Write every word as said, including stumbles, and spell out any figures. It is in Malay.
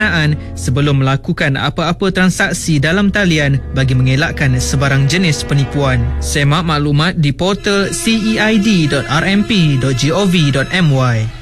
sebelum melakukan apa-apa transaksi dalam talian bagi mengelakkan sebarang jenis penipuan. Semak maklumat di portal ceid dot r m p dot gov dot my.